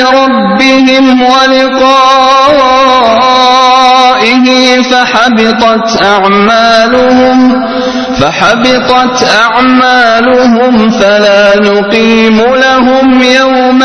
ربهم ولقائه فحبطت أعمالهم فلا نقيم لهم يوم